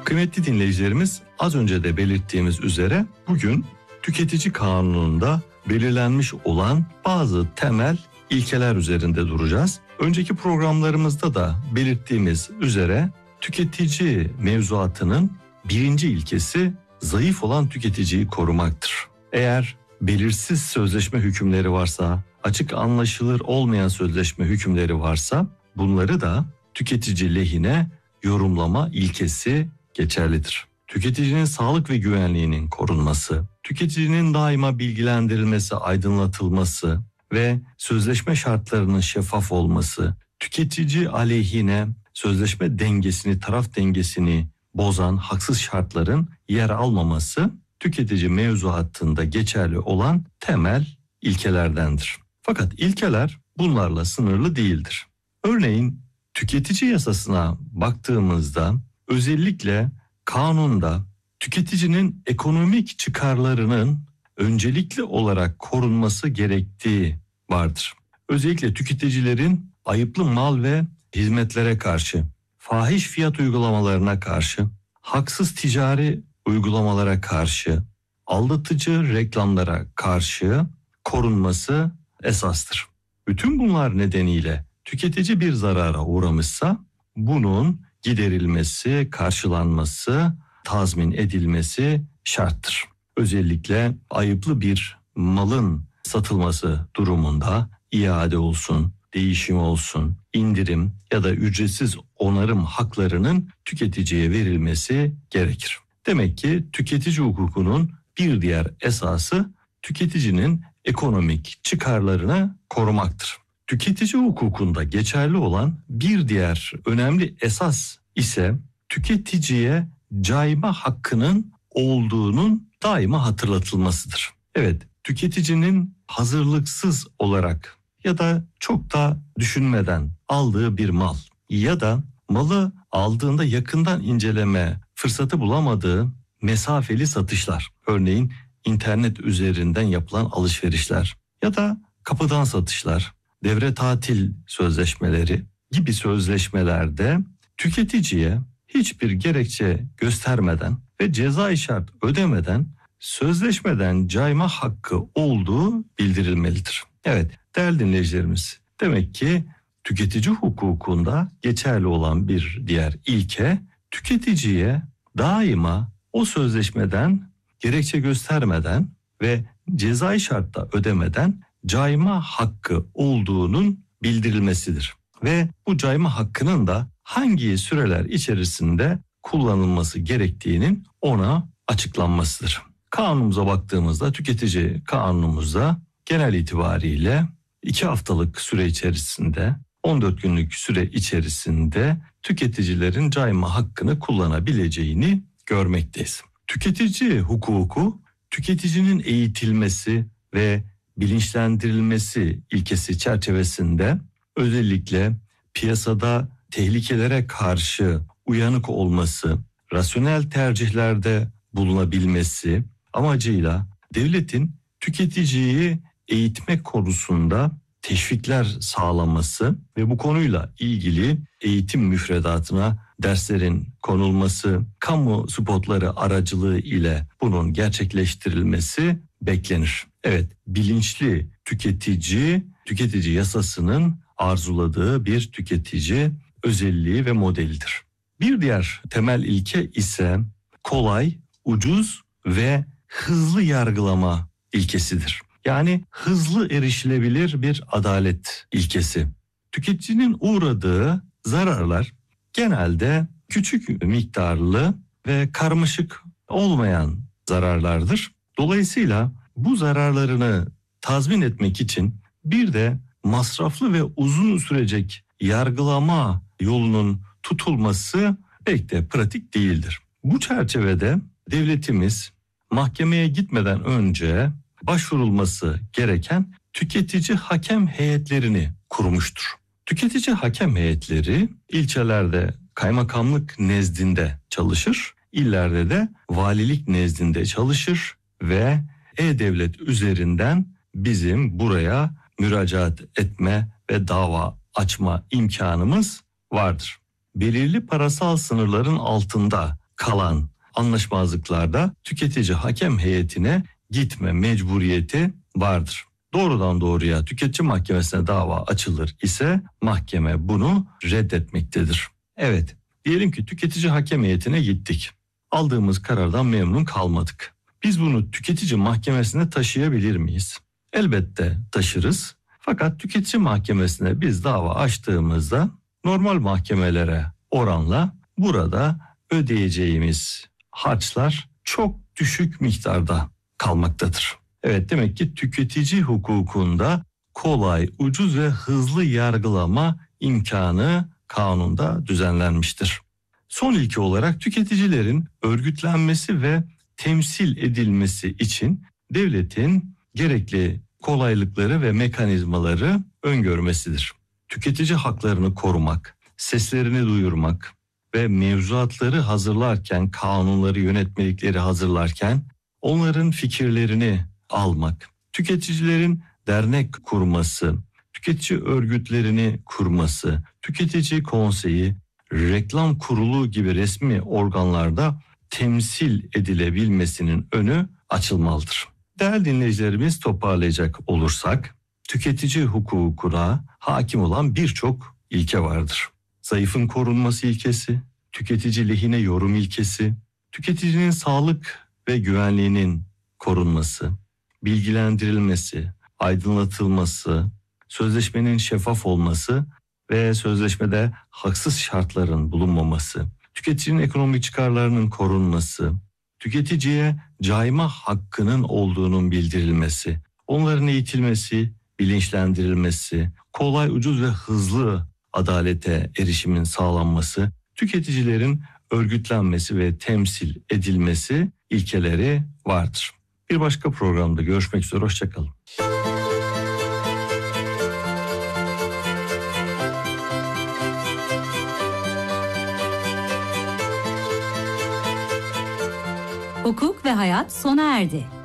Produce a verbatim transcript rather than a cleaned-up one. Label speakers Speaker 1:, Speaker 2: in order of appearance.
Speaker 1: Kıymetli dinleyicilerimiz, az önce de belirttiğimiz üzere bugün tüketici kanununda belirlenmiş olan bazı temel ilkeler üzerinde duracağız. Önceki programlarımızda da belirttiğimiz üzere tüketici mevzuatının birinci ilkesi zayıf olan tüketiciyi korumaktır. Eğer belirsiz sözleşme hükümleri varsa, açık anlaşılır olmayan sözleşme hükümleri varsa bunları da tüketici lehine yorumlama ilkesi geçerlidir. Tüketicinin sağlık ve güvenliğinin korunması, tüketicinin daima bilgilendirilmesi, aydınlatılması ve sözleşme şartlarının şeffaf olması, tüketici aleyhine sözleşme dengesini, taraf dengesini bozan haksız şartların yer almaması tüketici mevzuatında geçerli olan temel ilkelerdendir. Fakat ilkeler bunlarla sınırlı değildir. Örneğin tüketici yasasına baktığımızda özellikle kanunda tüketicinin ekonomik çıkarlarının öncelikli olarak korunması gerektiği vardır. Özellikle tüketicilerin ayıplı mal ve hizmetlere karşı, fahiş fiyat uygulamalarına karşı, haksız ticari uygulamalara karşı, aldatıcı reklamlara karşı korunması esastır. Bütün bunlar nedeniyle tüketici bir zarara uğramışsa bunun giderilmesi, karşılanması, tazmin edilmesi şarttır. Özellikle ayıplı bir malın satılması durumunda iade olsun, değişim olsun, indirim ya da ücretsiz onarım haklarının tüketiciye verilmesi gerekir. Demek ki tüketici hukukunun bir diğer esası tüketicinin ekonomik çıkarlarını korumaktır. Tüketici hukukunda geçerli olan bir diğer önemli esas ise tüketiciye cayma hakkının olduğunun daima hatırlatılmasıdır. Evet, tüketicinin hazırlıksız olarak ya da çok da düşünmeden aldığı bir mal ya da malı aldığında yakından inceleme fırsatı bulamadığı mesafeli satışlar, örneğin internet üzerinden yapılan alışverişler ya da kapıdan satışlar, devre tatil sözleşmeleri gibi sözleşmelerde tüketiciye hiçbir gerekçe göstermeden ve cezai şart ödemeden sözleşmeden cayma hakkı olduğu bildirilmelidir. Evet değerli dinleyicilerimiz, demek ki tüketici hukukunda geçerli olan bir diğer ilke tüketiciye daima o sözleşmeden gerekçe göstermeden ve cezai şartta ödemeden cayma hakkı olduğunun bildirilmesidir. Ve bu cayma hakkının da hangi süreler içerisinde kullanılması gerektiğinin ona açıklanmasıdır. Kanunumuza baktığımızda tüketici kanunumuzda genel itibariyle iki haftalık süre içerisinde, on dört günlük süre içerisinde tüketicilerin cayma hakkını kullanabileceğini görmekteyiz. Tüketici hukuku, tüketicinin eğitilmesi ve bilinçlendirilmesi ilkesi çerçevesinde özellikle piyasada tehlikelere karşı uyanık olması, rasyonel tercihlerde bulunabilmesi amacıyla devletin tüketiciyi eğitmek konusunda teşvikler sağlaması ve bu konuyla ilgili eğitim müfredatına derslerin konulması, kamu spotları aracılığı ile bunun gerçekleştirilmesi beklenir. Evet, bilinçli tüketici, tüketici yasasının arzuladığı bir tüketici özelliği ve modelidir. Bir diğer temel ilke ise kolay, ucuz ve hızlı yargılama ilkesidir. Yani hızlı erişilebilir bir adalet ilkesi. Tüketicinin uğradığı zararlar genelde küçük miktarlı ve karmaşık olmayan zararlardır. Dolayısıyla bu zararlarını tazmin etmek için bir de masraflı ve uzun sürecek yargılama yolunun tutulması pek de pratik değildir. Bu çerçevede devletimiz mahkemeye gitmeden önce başvurulması gereken tüketici hakem heyetlerini kurmuştur. Tüketici hakem heyetleri ilçelerde kaymakamlık nezdinde çalışır, illerde de valilik nezdinde çalışır ve e-devlet üzerinden bizim buraya müracaat etme ve dava açma imkanımız vardır. Belirli parasal sınırların altında kalan anlaşmazlıklarda tüketici hakem heyetine gitme mecburiyeti vardır. Doğrudan doğruya tüketici mahkemesine dava açılır ise mahkeme bunu reddetmektedir. Evet, diyelim ki tüketici hakem heyetine gittik. Aldığımız karardan memnun kalmadık. Biz bunu tüketici mahkemesine taşıyabilir miyiz? Elbette taşırız. Fakat tüketici mahkemesine biz dava açtığımızda normal mahkemelere oranla burada ödeyeceğimiz harçlar çok düşük miktarda kalmaktadır. Evet, demek ki tüketici hukukunda kolay, ucuz ve hızlı yargılama imkanı kanunda düzenlenmiştir. Son ilke olarak tüketicilerin örgütlenmesi ve temsil edilmesi için devletin gerekli kolaylıkları ve mekanizmaları öngörmesidir. Tüketici haklarını korumak, seslerini duyurmak ve mevzuatları hazırlarken, kanunları, yönetmelikleri hazırlarken onların fikirlerini almak, tüketicilerin dernek kurması, tüketici örgütlerini kurması, tüketici konseyi, reklam kurulu gibi resmi organlarda temsil edilebilmesinin önü açılmalıdır. Değerli dinleyicilerimiz, toparlayacak olursak, tüketici hukukuna hakim olan birçok ilke vardır. Zayıfın korunması ilkesi, tüketici lehine yorum ilkesi, tüketicinin sağlık ve güvenliğinin korunması, bilgilendirilmesi, aydınlatılması, sözleşmenin şeffaf olması ve sözleşmede haksız şartların bulunmaması, tüketicinin ekonomik çıkarlarının korunması, tüketiciye cayma hakkının olduğunun bildirilmesi, onların eğitilmesi, bilinçlendirilmesi, kolay, ucuz ve hızlı adalete erişimin sağlanması, tüketicilerin örgütlenmesi ve temsil edilmesi ilkeleri vardır. Bir başka programda görüşmek üzere, hoşçakalın.
Speaker 2: Hukuk ve hayat sona erdi.